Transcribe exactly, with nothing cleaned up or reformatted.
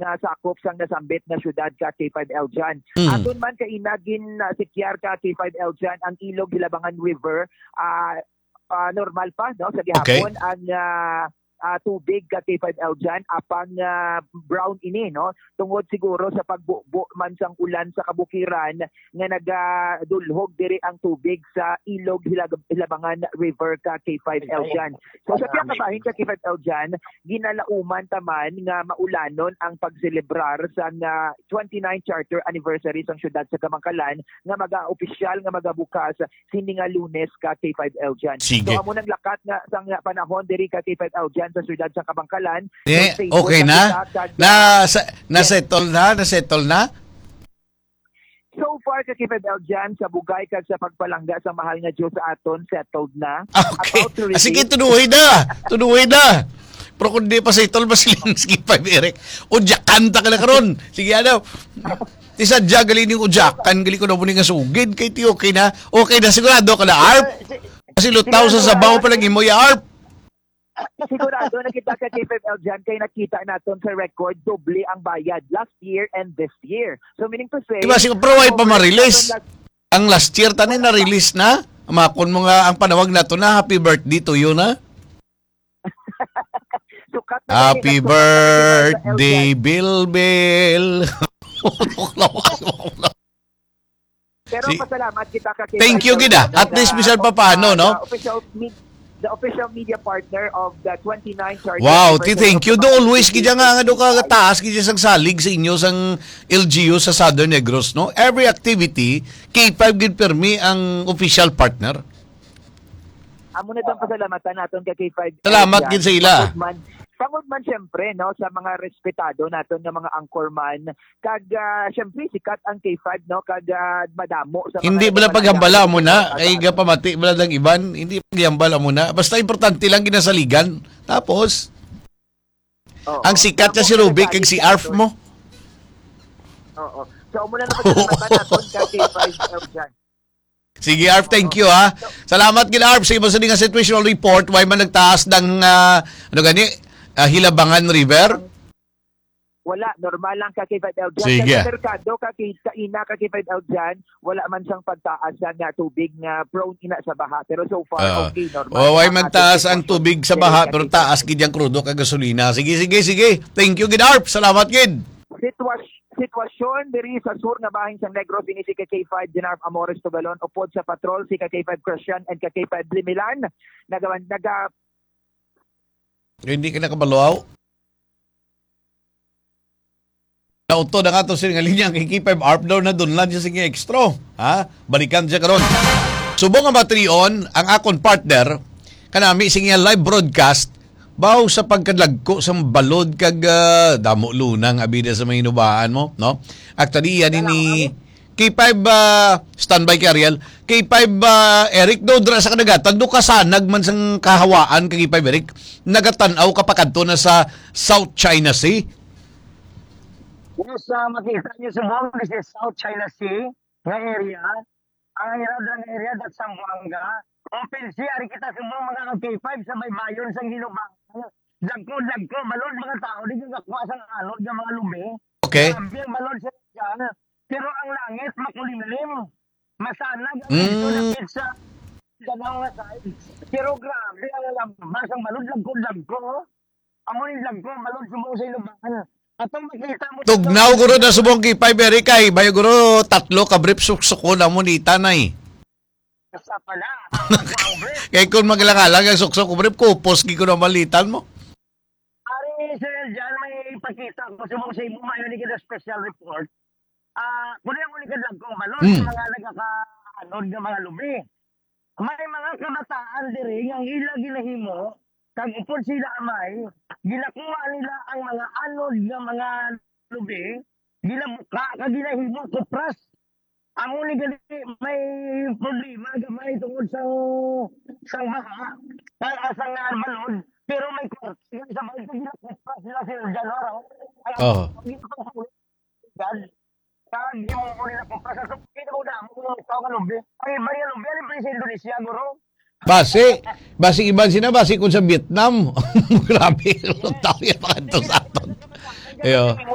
nga sakop sang nasambit na syudad ka K five L dyan. Mm. Aton man kay inagin uh, sikyar ka K five L dyan, ang ilog Hilabangan River, uh, uh, normal pa no sa gihapon Okay. ang uh, uh, tubig ka K five L dyan, apang uh, brown ini no tungod siguro sa pagbubo man sang ulan sa kabukiran nga nagadulhog diri ang tubig sa ilog Hilag- Hilabangan River ka K five L dyan. So sa tiyang kabahin ka K five L dyan, ginalauman taman nga maulanon ang pagselebrar sa uh, twenty-ninth charter anniversary sang syudad sa Kamangkalan nga maga-opisyal nga magabukas sini nga Lunes ka K five L dyan. Sige. So amo nang lakat nga sang uh, panahon diri ka K five L dyan sa syudad sa Kamangkalan. Eh, So, okay na? Na, sa, na-settle na? Na-settle na? So far ka K five L dyan sa bugay kag sa pagpalangga sa mahal nga Diyos sa aton settled na. Okay. About to Ah, sige, release- tunuhay na. Tunuhay na. Pero kung di pa settle, mas lang skip five, Eric. Udyakan ta ka na karon. Sige, ano. Tisadya, galing yung udyakan. Galing ko na muli nga sugid. Kay ti okay na. Okay na, sigurado ka na, Arp. Kasi lutaw sa sabaw pa lang imo, ya, Arp. Sigurado nakita ka K five L dyan kay nakita naton sa record doble ang bayad last year and this year. So meaning to say, Diba, siguro, pero ay pa ma-release. Ang last year, tanin na-release na. Makon mo nga ang panawag na to na, happy birthday to you na. Sukat na Happy ganun, birthday, Bill Bill. Pero Si- pasalamat kita ka K five Thank you, L Gida. dyan At least, na, bisan pa paano, uh, no? The official, me- the official media partner of the twenty-ninth charter. Wow, ti anniversary thank you. of Do the always gidya nga nga do ka taas gidya sang salig sa inyo sang L G U sa Southern Negros, no? Every activity, K five gid permi ang official partner. Amo na itong pasalamatan naton kay K five. Salamat gid sa ila. Pangod man, pangod man syempre no sa mga respetado naton nga mga anchorman kag uh, syempre sikat ang K five no kag uh, madamo sa mga Hindi bala paghambala mo na kay ga pamati bala lang iban, hindi paghambala mo na. Basta importante lang ginasaligan. Tapos Oo. ang sikat na si Rubik kag si Arf mo. Oo. So amo na na pasalamatan naton kay K five L dyan. Sige, Arf, thank you, ha. Salamat, gid Arf, sa iba sa nga situational report, why man nagtaas ng, ah, ano gani, ah, Hilabangan River? Wala, normal lang ka K five L dyan. Sige. Sa merkado, ka ina ka K five L dyan, wala man siyang pagtaas sa nga tubig nga prone ina sa baha. Pero so far, Ah. okay, normal. Oh, why man Ang ating taas ang sitwasyon tubig sa diri baha, ka pero K five L. taas gid yung krudo kag gasolina. Sige, sige, sige. Thank you, gid Arf. Salamat, gid. Sitwas- sitwasyon diri sa sur nga bahin sa Negros ini si K five General Amores Tugalon upod sa patrol si K five Christian and K five Blimilan nagawan naga Hindi ka nakabaluaw. Nauto na nga to sa nga linya kay K five Arp daw na doon lang siya sige extra. Ha? Balikan siya karon. Subong nga matrion ang akon partner kanami sige live broadcast baw sa pagkadlagko sa balod kag uh, damo lunang abida sa mga hinubaan mo, no? Actually yan ini K five uh, standby kay Ariel. K five uh, Eric do dra sa kadagatan do kasanag man sang kahawaan kay K five Eric nagatanaw kapakadto na sa South China Sea. Yes, uh, makita niyo sa buong this is South China Sea nga area. Ang area ng area that's Zamboanga. Open sea, ari kita sa buong mga K five sa may bayon sa hinubang. Dagko, dagko, malod mga tao, di ka kakuha sa alod ng mga lumi. Okay. Grabe, malod siya dyan. Pero ang langit, makulimlim. Masanag ang Mm. ito na sa dalawa side. Pero grabe, ang lambas, ang malod, dagko, dagko. Amo ni dagko, malod sumuha sa ilubangan. Atong makita mo... Tugnaw guro na subong K five Eric kay bayo guro tatlo ka brief suksoko na mo ni tanay. Sa pala. Kay kung maglangalang ang suksok ko brief ko post gi ko na malitan mo. Ari, sir, dyan may ipakita ko sa mga sa imo mayo ni kita special report. Ah, uh, kuno yung unikad lang kong balon, Hmm. mga nagkaka-anod ng mga lubi. May mga kamataan diri ang ila ginahimo, kag upod sila amay, ginakuha nila ang mga anod ng mga lubi, ginamuka, kag ginahimo kupras. Amo ni gali may problema gamay tungod sa sang baha, kay asang nga balon, pero may kwarto sa mga ginakupras sila sila Janoro. Oo. Kag yung mo nila kupras sa kita mo damo kung ikaw ka lubi. Ay bari lubi ali pa sa Indonesia guro. Basi, basi iban sina basi kun sa Vietnam. Grabe, tao yan mga to sa aton. Ayo.